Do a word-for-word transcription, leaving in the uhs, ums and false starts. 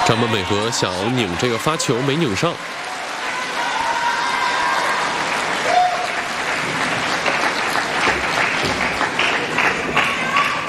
张本美和想拧这个发球没拧上。